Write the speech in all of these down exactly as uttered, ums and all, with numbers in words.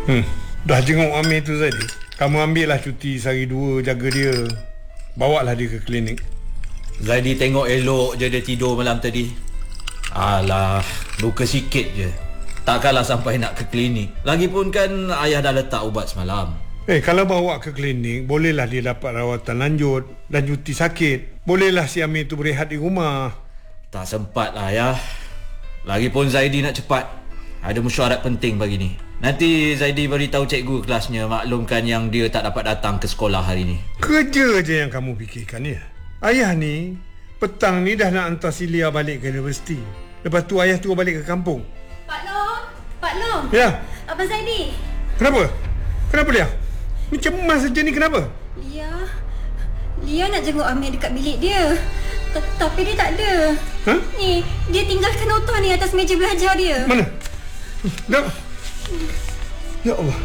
Hmm. Dah jenguk Amir tu Zaidi. Kamu ambil lah cuti sehari dua, jaga dia. Bawa lah dia ke klinik. Zaidi tengok elok je dia tidur malam tadi. Alah, luka sikit je. Takkanlah sampai nak ke klinik. Lagipun kan ayah dah letak ubat semalam. Eh, kalau bawa ke klinik, bolehlah dia dapat rawatan lanjut dan cuti sakit. Bolehlah si Amir tu berehat di rumah. Tak sempat lah ayah. Lagipun Zaidi nak cepat. Ada mesyuarat penting pagi ni. Nanti Zaidi beritahu cikgu kelasnya maklumkan yang dia tak dapat datang ke sekolah hari ni. Kerja je yang kamu fikirkan ya. Ayah ni petang ni dah nak hantar si Lia balik ke universiti. Lepas tu ayah turun balik ke kampung. Pak Long, Pak Long. Ya. Abang Zaidi. Kenapa? Kenapa Lia? Ni cemas saja ni kenapa? Lia. Lia nak jenguk Amir dekat bilik dia. T- Tapi dia tak ada. Ha? Ni, dia tinggalkan nota ni atas meja belajar dia. Mana? Dah. Ya Allah.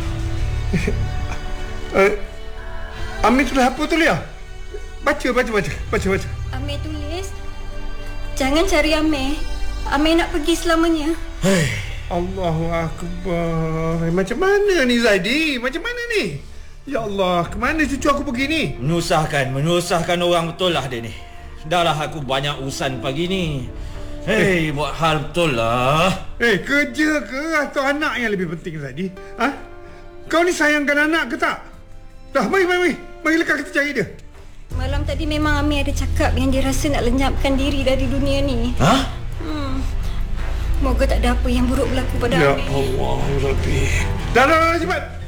uh, Amir tulis apa tu Lia? Baca, baca, baca. Baca, baca. Amir tulis, jangan cari Amir. Amir nak pergi selamanya. Hei. Allahu Akbar. Macam mana ni Zaidi? Macam mana ni? Ya Allah, ke mana cucu aku pergi ni? Menyusahkan, menyusahkan orang betul lah dia ni. Dahlah aku banyak urusan pagi ni. Hei, eh. buat hal betul lah. Eh, kerja ke atau anak yang lebih penting Zaidi? Ha? Kau ni sayangkan anak ke tak? Dah, mari, mari, mari. Marilah kita cari dia. Malam tadi memang Amir ada cakap yang dia rasa nak lenyapkan diri dari dunia ni. Ha? Hmm. Moga tak ada apa yang buruk berlaku pada Ya Amir. Allah, Rabbi. Dah, dah, dah, cepat.